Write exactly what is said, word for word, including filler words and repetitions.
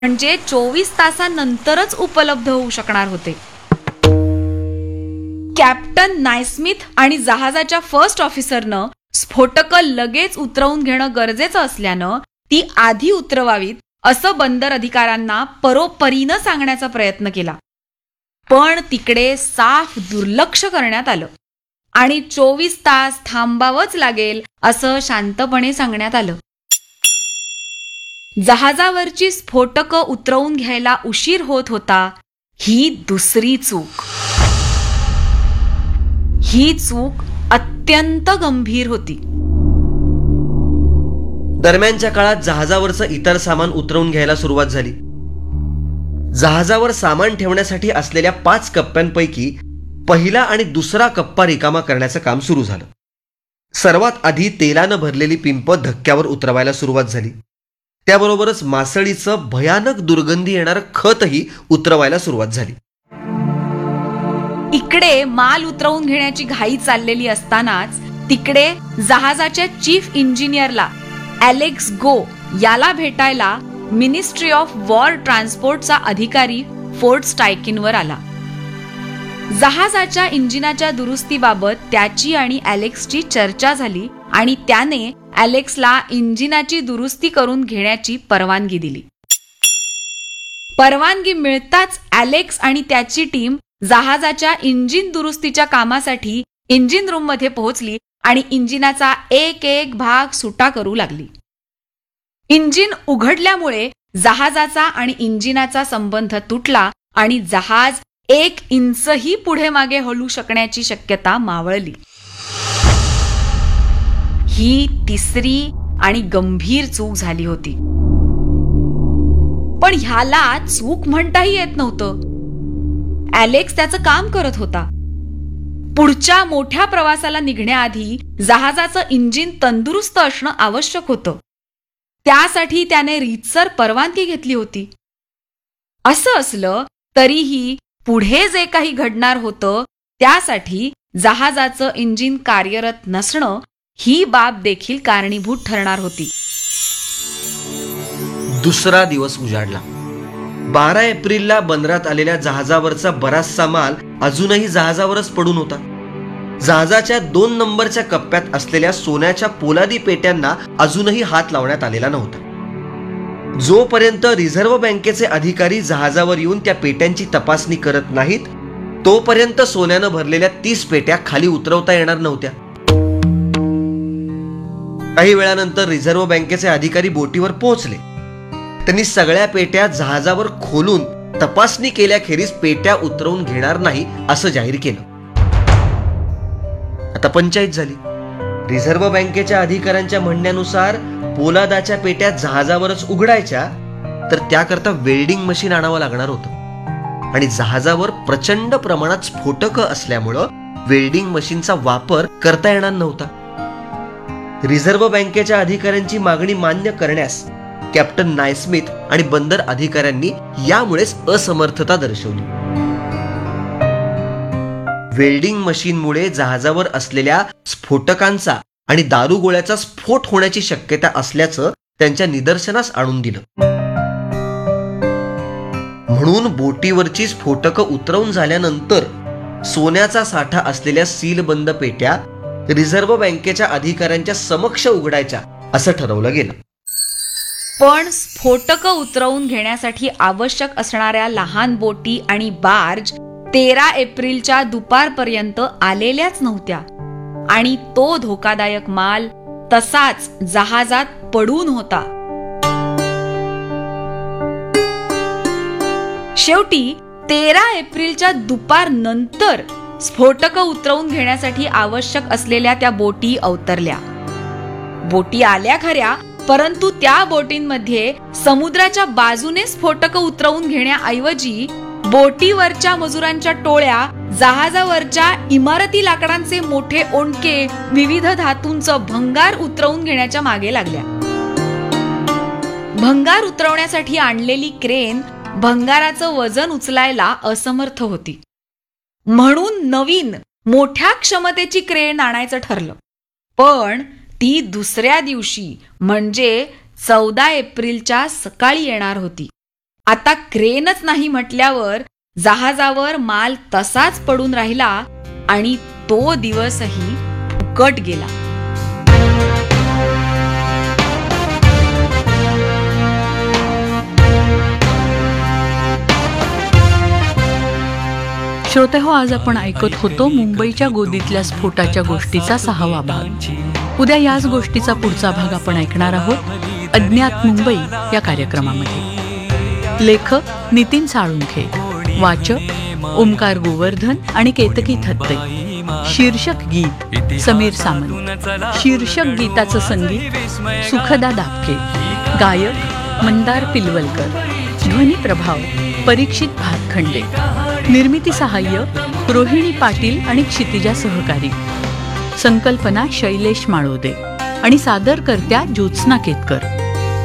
म्हणजे चोवीस तासानंतरच उपलब्ध होऊ शकणार होते. कॅप्टन नायस्मिथ आणि जहाजाच्या फर्स्ट ऑफिसरनं स्फोटकं लगेच उतरवून घेणं गरजेचं असल्यानं ती आधी उतरवावीत असं बंदर अधिकाऱ्यांना परोपरीनं सांगण्याचा प्रयत्न केला. पण तिकडे साफ दुर्लक्ष करण्यात आलं आणि चोवीस तास थांबावंच लागेल असं शांतपणे सांगण्यात आलं. जहाजावरची स्फोटकं उतरवून घ्यायला उशीर होत होता. ही दुसरी चूक. ही चूक अत्यंत गंभीर होती. दरम्यानच्या काळात जहाजावरचं इतर सामान उतरवून घ्यायला सुरुवात झाली. जहाजावर सामान ठेवण्यासाठी असलेल्या पाच कप्प्यांपैकी पहिला आणि दुसरा कप्पा रिकामा करण्याचं काम सुरू झालं. सर्वात आधी तेलानं भरलेली पिंप धक्क्यावर उतरवायला सुरुवात झाली. त्याबरोबरच मासळीचं भयानक दुर्गंधी येणारं खतही उतरवायला सुरुवात झाली. इकडे माल उतरवून घेण्याची घाई चाललेली असतानाच तिकडे जहाजाच्या चीफ इंजिनियरला एलेक्स गो याला भेटायला मिनिस्ट्री ऑफ वॉर ट्रान्सपोर्टचा अधिकारी फोर्ट स्टायकिनवर आला. जहाजाच्या इंजिनाच्या दुरुस्तीबाबत त्याची आणि एलेक्सची चर्चा झाली आणि त्याने एलेक्सला इंजिनाची दुरुस्ती करून घेण्याची परवानगी दिली. परवानगी मिळताच एलेक्स आणि त्याची टीम जहाजाच्या इंजिन दुरुस्तीच्या कामासाठी इंजिन रूम मध्ये पोहोचली आणि इंजिनाचा एक एक भाग सुटा करू लागली. इंजिन उघडल्यामुळे जहाजाचा आणि इंजिनाचा संबंध तुटला आणि जहाज एक इंचही पुढे मागे हलू शकण्याची शक्यता मावळली. ही तिसरी आणि गंभीर चूक झाली होती. पण ह्याला चूक म्हणताही येत नव्हतं. एलेक्स त्याचं काम करत होता. पुढच्या मोठ्या प्रवासाला निघण्याआधी जहाजाचं इंजिन तंदुरुस्त असणं आवश्यक होतं. त्यासाठी त्याने रीतसर परवानगी घेतली होती. असं असलं तरीही पुढे जे काही घडणार होतं त्यासाठी जहाजाचं इंजिन कार्यरत नसणं ही बाब देखील कारणीभूत ठरणार होती. दुसरा दिवस उजाडला. बारा एप्रिलला बंदरात आलेल्या जहाजावरचा बराचसा माल अजूनही जहाजावरच पडून होता. जहाजाच्या दोन नंबरच्या कप्प्यात असलेल्या सोन्याच्या पोलादी पेट्यांना अजूनही हात लावण्यात आलेला नव्हता. जोपर्यंत रिझर्व्ह बँकेचे अधिकारी जहाजावर येऊन त्या पेट्यांची तपासणी करत नाहीत तोपर्यंत सोन्यानं भरलेल्या तीस पेट्या खाली उतरवता येणार नव्हत्या. काही वेळानंतर रिझर्व्ह बँकेचे अधिकारी बोटीवर पोहोचले. त्यांनी सगळ्या पेट्या जहाजावर खोलून तपासणी केल्याखेरीज पेट्या उतरवून घेणार नाही असं जाहीर केलं. आता पंचायत झाली. रिझर्व्ह बँकेच्या अधिकाऱ्यांच्या म्हणण्यानुसार पोलादाच्या पेट्या जहाजावरच उघडायच्या तर त्याकरता वेल्डिंग मशीन आणावं लागणार होतं आणि जहाजावर प्रचंड प्रमाणात स्फोटकं असल्यामुळं वेल्डिंग मशीनचा वापर करता येणार नव्हता. रिझर्व्ह बँकेच्या अधिकाऱ्यांची मागणी मान्य करण्यास कॅप्टन नायस्मिथ आणि बंदर अधिकाऱ्यांनी यामुळेच असमर्थता दर्शवली. वेल्डिंग मशीनमुळे जहाजावर असलेल्या स्फोटकांचा आणि दारुगोळ्याचा स्फोट होण्याची शक्यता असल्याचं त्यांच्या निदर्शनास आणून दिलं. म्हणून बोटीवरची स्फोटकं उतरवून झाल्यानंतर सोन्याचा साठा असलेल्या सीलबंद पेट्या रिझर्व्ह बँकेच्या अधिकाऱ्यांच्या समक्ष उघडायच्या असं ठरवलं गेलं. पण स्फोटकं उतरवून घेण्यासाठी आवश्यक असणाऱ्या लहान बोटी आणि बार्ज तेरा एप्रिलच्या दुपारपर्यंत आलेल्याच नव्हत्या आणि तो धोकादायक माल तसाच जहाजात पडून होता. शेवटी तेरा एप्रिलच्या दुपार नंतर स्फोटकं उतरवून घेण्यासाठी आवश्यक असलेल्या त्या बोटी अवतरल्या. बोटी आल्या खऱ्या, परंतु त्या बोटींमध्ये समुद्राच्या बाजूने स्फोटकं उतरवून घेण्याऐवजी बोटीवरच्या मजुरांच्या टोळ्या जहाजावरच्या इमारती लाकडांचे मोठे ओंडके, विविध धातूंचं भंगार उतरवून घेण्याच्या मागे लागल्या. भंगार उतरवण्यासाठी आणलेली क्रेन भंगाराचं वजन उचलायला असमर्थ होती. म्हणून नवीन मोठ्या क्षमतेची क्रेन आणायचं ठरलं. पण ती दुसऱ्या दिवशी म्हणजे चौदा एप्रिलच्या सकाळी येणार होती. आता क्रेनच नाही म्हटल्यावर जहाजावर माल तसाच पडून राहिला आणि तो दिवसही फुकट गेला. श्रोते हो, आज आपण ऐकत होतो मुंबईच्या गोदीतल्या स्फोटाच्या गोष्टीचा सहावा भाग. उद्या याच गोष्टीचा पुढचा भाग आपण ऐकणार आहोत अज्ञात मुंबई या कार्यक्रमामध्ये. लेखक नितीन साळुंखे, वाचक ओमकार गोवर्धन आणि केतकी थत्ते. शीर्षक गीत समीर सामंत. शीर्षक गीताचं संगीत सुखदा दापके. गायक मंदार पिलवलकर. ध्वनी प्रभाव परीक्षित भातखंडे. निर्मिती सहाय्य रोहिणी पाटील आणि क्षितिजा सहकारी. संकल्पना शैलेश माळोदे आणि सादरकर्त्या ज्योत्स्ना केतकर.